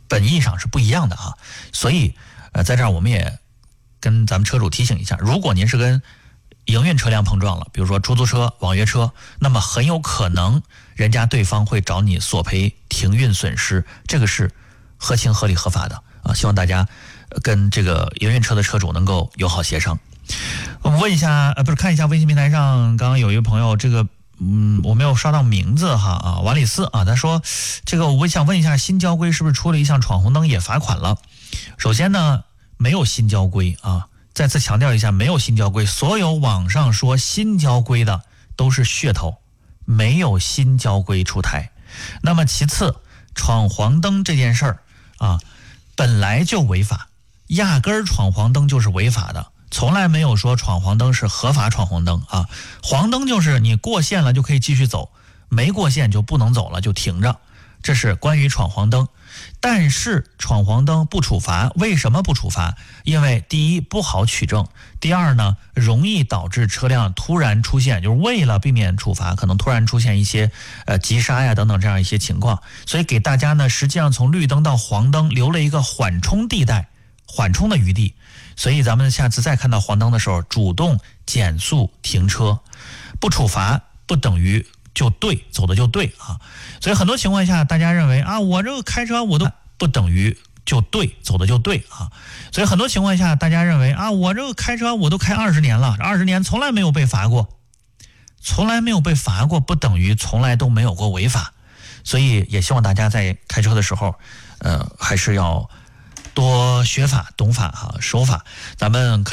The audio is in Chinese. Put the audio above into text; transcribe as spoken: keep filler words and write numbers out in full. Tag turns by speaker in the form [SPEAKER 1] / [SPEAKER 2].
[SPEAKER 1] 本意上是不一样的啊。所以呃，在这儿我们也跟咱们车主提醒一下，如果您是跟营运车辆碰撞了，比如说出租车、网约车，那么很有可能人家对方会找你索赔停运损失，这个是合情合理合法的啊。希望大家跟这个营运车的车主能够友好协商。我们问一下，呃，不是看一下微信平台上，刚刚有一位朋友，这个嗯，我没有刷到名字哈啊，瓦里斯啊，他说这个我想问一下，新交规是不是出了一项闯红灯也罚款了？首先呢，没有新交规啊。再次强调一下，没有新交规，所有网上说新交规的都是噱头，没有新交规出台。那么其次，闯黄灯这件事儿啊，本来就违法，压根儿闯黄灯就是违法的，从来没有说闯黄灯是合法闯红灯啊。黄灯就是你过线了就可以继续走，没过线就不能走了，就停着。这是关于闯黄灯。但是闯黄灯不处罚，为什么不处罚？因为第一不好取证，第二呢容易导致车辆突然出现，就是为了避免处罚，可能突然出现一些呃急刹呀等等这样一些情况，所以给大家呢实际上从绿灯到黄灯留了一个缓冲地带，缓冲的余地。所以咱们下次再看到黄灯的时候，主动减速停车，不处罚不等于就对，走的就对啊。所以很多情况下大家认为啊，我这个开车我都不等于就对，走的就对啊。所以很多情况下大家认为啊，我这个开车我都开二十年了，二十年从来没有被罚过，从来没有被罚过不等于从来都没有过违法。所以也希望大家在开车的时候呃，还是要多学法懂法啊，守法。咱们可以